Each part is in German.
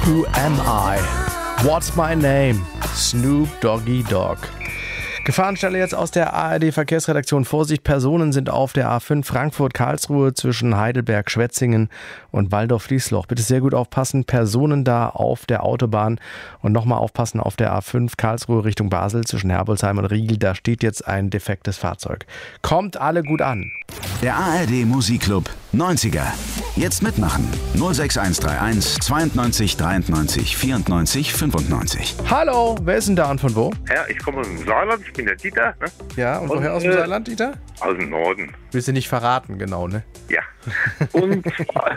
Who am I? What's my name? Snoop Doggy Dogg. Gefahrenstelle jetzt aus der ARD-Verkehrsredaktion. Vorsicht, Personen sind auf der A5 Frankfurt-Karlsruhe zwischen Heidelberg, Schwetzingen und Waldorf-Liesloch. Bitte sehr gut aufpassen, Personen da auf der Autobahn. Und nochmal aufpassen auf der A5 Karlsruhe Richtung Basel zwischen Herbolzheim und Riegel. Da steht jetzt ein defektes Fahrzeug. Kommt alle gut an. Der ARD Musikclub 90er. Jetzt mitmachen. 06131 92 93 94 95. Hallo, wer ist denn da und von wo? Ja, ich komme aus dem Saarland, ich bin der Dieter. Ne? Ja, und woher aus dem Saarland, Dieter? Aus dem Norden. Willst du nicht verraten, genau, ne? Ja. Und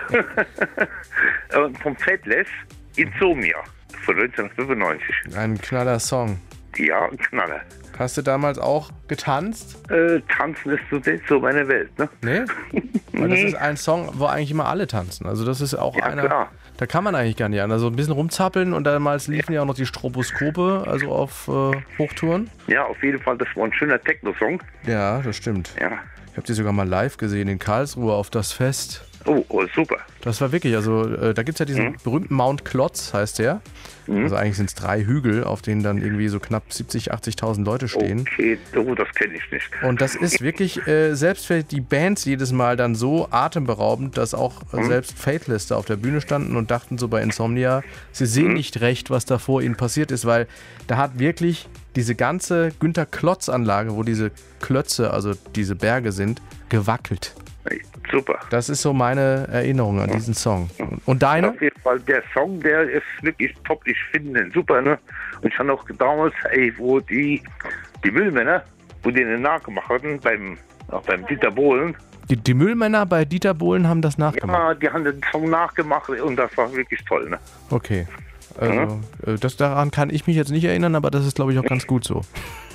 vom Faithless Insomnia von 1995. Ein knaller Song. Ja, ein Knaller. Hast du damals auch getanzt? Tanzen ist so meine Welt, ne? Nee? Weil das ist ein Song, wo eigentlich immer alle tanzen. Also das ist auch Ja, einer, klar. da kann man eigentlich gar nicht an. Also ein bisschen rumzappeln und damals liefen ja auch noch die Stroboskope, also auf Hochtouren. Ja, auf jeden Fall, das war ein schöner Techno-Song. Ja, das stimmt. Ja. Ich habe die sogar mal live gesehen in Karlsruhe auf das Fest. Oh, super. Das war wirklich, also da gibt es ja diesen berühmten Mount Klotz, heißt der. Also eigentlich sind es 3 Hügel, auf denen dann irgendwie so knapp 70.000, 80.000 Leute stehen. Okay, das kenne ich nicht. Und das ist wirklich, selbst für die Bands jedes Mal dann so atemberaubend, dass auch selbst Faithless da auf der Bühne standen und dachten so bei Insomnia, sie sehen nicht recht, was da vor ihnen passiert ist, weil da hat wirklich diese ganze Günter Klotz-Anlage, wo diese Klötze, also diese Berge sind, gewackelt. Super. Das ist so meine Erinnerung an diesen Song. Und deine? Auf jeden Fall, der Song, der ist wirklich top. Ich finde den super, ne? Und ich habe auch damals, wo die Müllmänner, wo die den nachgemacht hatten, beim Dieter Bohlen. Die Müllmänner bei Dieter Bohlen haben das nachgemacht? Ja, die haben den Song nachgemacht und das war wirklich toll, ne? Okay. Also, daran kann ich mich jetzt nicht erinnern, aber das ist, glaube ich, auch ganz gut so.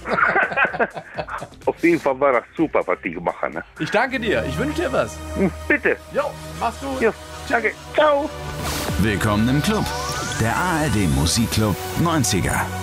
Auf jeden Fall war das super, was die gemacht haben, ne? Ich danke dir. Ich wünsche dir was. Bitte. Jo, mach's gut. Ja, danke. Ciao. Willkommen im Club. Der ARD Musikclub 90er.